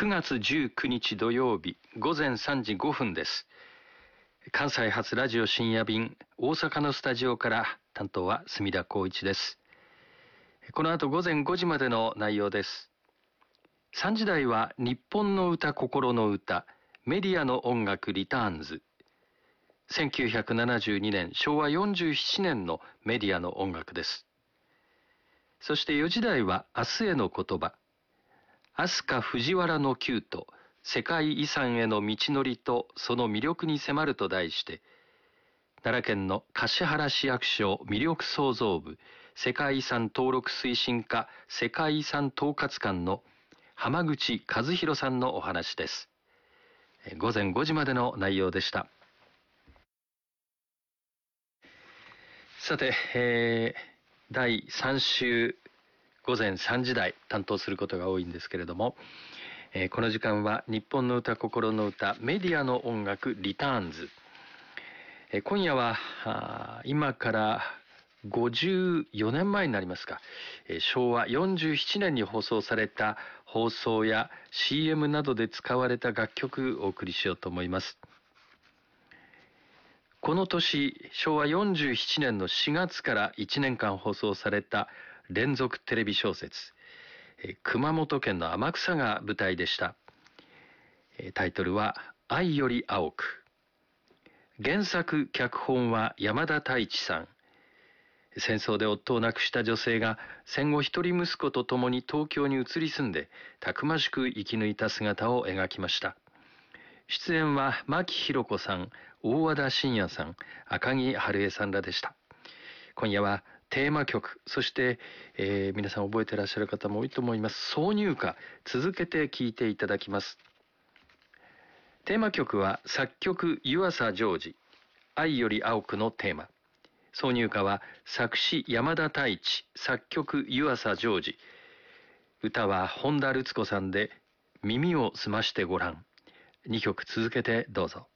9月19日土曜日午前3時5分です。関西発ラジオ深夜便、大阪のスタジオから担当は隅田光一です。この後午前5時までの内容です。3時台は日本の歌心の歌、メディアの音楽リターンズ。1972年昭和47年のメディアの音楽です。そして4時台は明日への言葉、飛鳥藤原の急と世界遺産への道のりとその魅力に迫ると題して、奈良県の橿原市役所魅力創造部世界遺産登録推進課世界遺産統括官の浜口和弘さんのお話です。午前5時までの内容でした。さて、第3週午前3時台担当することが多いんですけれども、この時間は日本の歌心の歌、メディアの音楽リターンズ。今夜は今から54年前になりますか、昭和47年に放送された放送や CM などで使われた楽曲をお送りしようと思います。この年、昭和47年の4月から1年間放送された連続テレビ小説、熊本県の天草が舞台でした。タイトルは愛より青く。原作脚本は山田太一さん。戦争で夫を亡くした女性が戦後一人息子と共に東京に移り住んでたくましく生き抜いた姿を描きました。出演は牧弘子さん、大和田伸也さん、赤木春恵さんらでした。今夜はテーマ曲、そして、皆さん覚えていらっしゃる方も多いと思います。挿入歌、続けて聴いていただきます。テーマ曲は作曲湯浅ジョージ、愛より青くのテーマ。挿入歌は作詞山田太一、作曲湯浅ジョージ。歌は本田ルツ子さんで耳を澄ましてごらん。2曲続けてどうぞ。